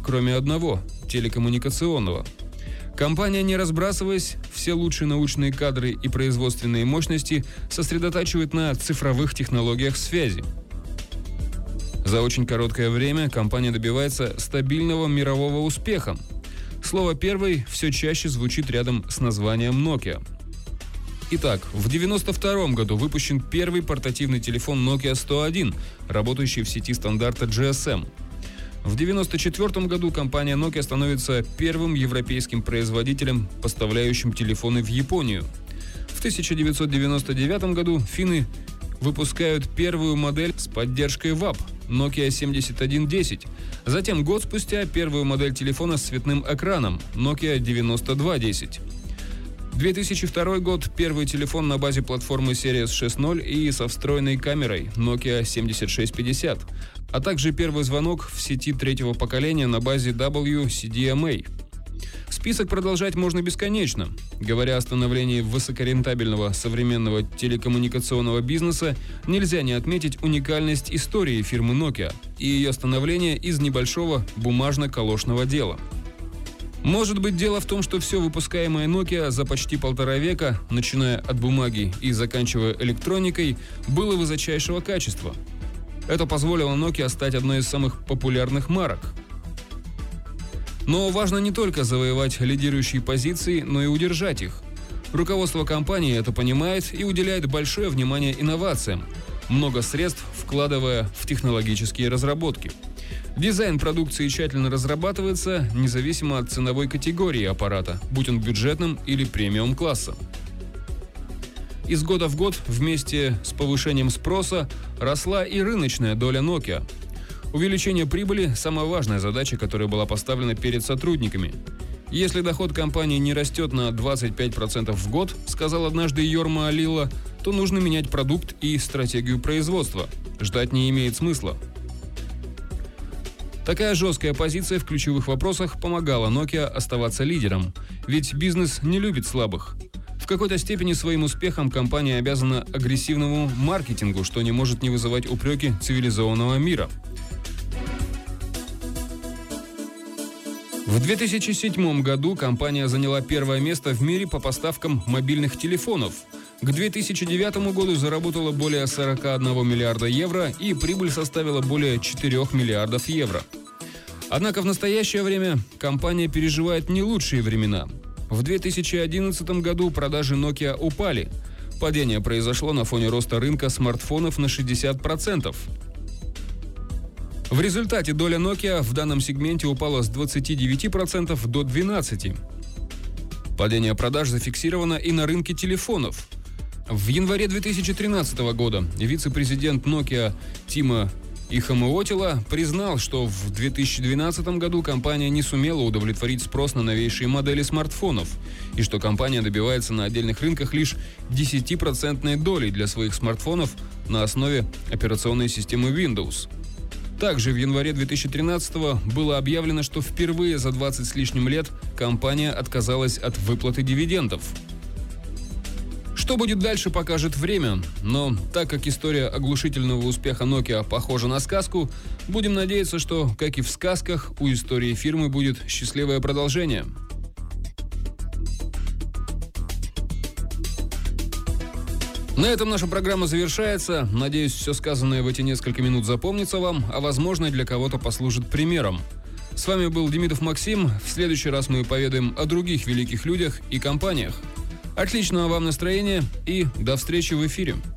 кроме одного – телекоммуникационного. Компания, не разбрасываясь, все лучшие научные кадры и производственные мощности сосредотачивает на цифровых технологиях связи. За очень короткое время компания добивается стабильного мирового успеха. Слово «первый» все чаще звучит рядом с названием Nokia. Итак, в 1992 году выпущен первый портативный телефон Nokia 101, работающий в сети стандарта GSM. В 1994 году компания Nokia становится первым европейским производителем, поставляющим телефоны в Японию. В 1999 году финны выпускают первую модель с поддержкой ВАП – Nokia 7110. Затем год спустя первую модель телефона с цветным экраном – Nokia 9210. 2002 год – первый телефон на базе платформы Series 6.0 и со встроенной камерой Nokia 7650, а также первый звонок в сети третьего поколения на базе WCDMA. Список продолжать можно бесконечно. Говоря о становлении высокорентабельного современного телекоммуникационного бизнеса, нельзя не отметить уникальность истории фирмы Nokia и ее становление из небольшого бумажно-калошного дела. Может быть, дело в том, что все выпускаемое Nokia за почти 1,5 века, начиная от бумаги и заканчивая электроникой, было высочайшего качества. Это позволило Nokia стать одной из самых популярных марок. Но важно не только завоевать лидирующие позиции, но и удержать их. Руководство компании это понимает и уделяет большое внимание инновациям, много средств вкладывая в технологические разработки. Дизайн продукции тщательно разрабатывается, независимо от ценовой категории аппарата, будь он бюджетным или премиум-класса. Из года в год вместе с повышением спроса росла и рыночная доля Nokia. Увеличение прибыли – самая важная задача, которая была поставлена перед сотрудниками. Если доход компании не растет на 25% в год, сказал однажды Йорма Алила, то нужно менять продукт и стратегию производства. Ждать не имеет смысла. Такая жесткая позиция в ключевых вопросах помогала Nokia оставаться лидером, ведь бизнес не любит слабых. В какой-то степени своим успехом компания обязана агрессивному маркетингу, что не может не вызывать упреки цивилизованного мира. В 2007 году компания заняла первое место в мире по поставкам мобильных телефонов. К 2009 году заработала более 41 миллиарда евро и прибыль составила более 4 миллиардов евро. Однако в настоящее время компания переживает не лучшие времена. В 2011 году продажи Nokia упали. Падение произошло на фоне роста рынка смартфонов на 60%. В результате доля Nokia в данном сегменте упала с 29% до 12%. Падение продаж зафиксировано и на рынке телефонов. В январе 2013 года вице-президент Nokia Тимо Ихамуотила признал, что в 2012 году компания не сумела удовлетворить спрос на новейшие модели смартфонов и что компания добивается на отдельных рынках лишь 10% долей для своих смартфонов на основе операционной системы Windows. Также в январе 2013 было объявлено, что впервые за 20 с лишним лет компания отказалась от выплаты дивидендов. Что будет дальше, покажет время, но так как история оглушительного успеха Nokia похожа на сказку, будем надеяться, что, как и в сказках, у истории фирмы будет счастливое продолжение. На этом наша программа завершается. Надеюсь, все сказанное в эти несколько минут запомнится вам, а возможно, для кого-то послужит примером. С вами был Демидов Максим. В следующий раз мы поведаем о других великих людях и компаниях. Отличного вам настроения и до встречи в эфире.